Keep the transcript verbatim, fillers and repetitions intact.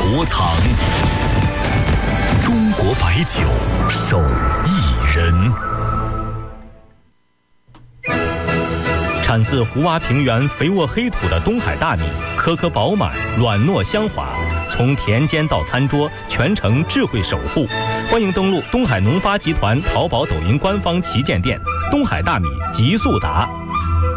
国藏，中国白酒手艺人。产自胡洼平原肥沃黑土的东海大米，颗颗饱满，软糯香滑，从田间到餐桌，全程智慧守护。欢迎登录东海农发集团淘宝、抖音官方旗舰店“东海大米极速达”。